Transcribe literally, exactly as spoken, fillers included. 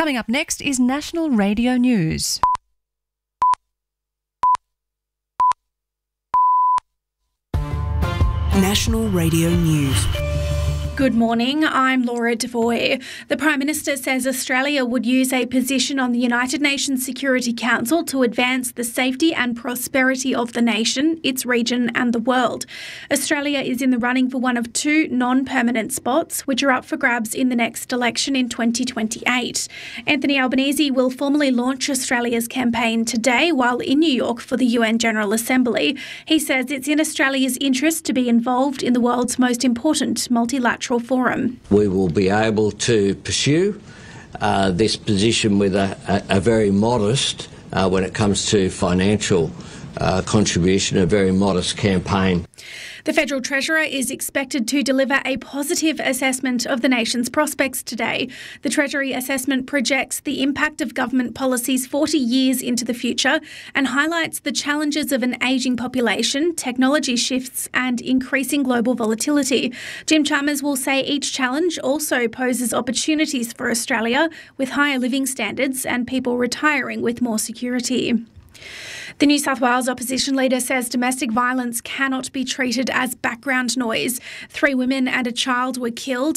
Coming up next is National Radio News. National Radio News. Good morning, I'm Laura Devoy. The Prime Minister says Australia would use a position on the United Nations Security Council to advance the safety and prosperity of the nation, its region and the world. Australia is in the running for one of two non-permanent spots, which are up for grabs in the next election in twenty twenty-eight. Anthony Albanese will formally launch Australia's campaign today while in New York for the U N General Assembly. He says it's in Australia's interest to be involved in the world's most important multilateral forum. We will be able to pursue uh, this position with a, a, a very modest, uh, when it comes to financial uh, contribution, a very modest campaign. The Federal Treasurer is expected to deliver a positive assessment of the nation's prospects today. The Treasury assessment projects the impact of government policies forty years into the future and highlights the challenges of an ageing population, technology shifts and increasing global volatility. Jim Chalmers will say each challenge also poses opportunities for Australia, with higher living standards and people retiring with more security. The New South Wales opposition leader says domestic violence cannot be treated as background noise. Three women and a child were killed